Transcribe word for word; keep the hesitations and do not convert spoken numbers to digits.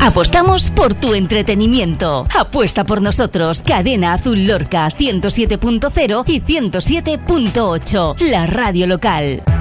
Apostamos por tu entretenimiento. Apuesta por nosotros. Cadena Azul Lorca ciento siete punto cero y ciento siete punto ocho. La radio local.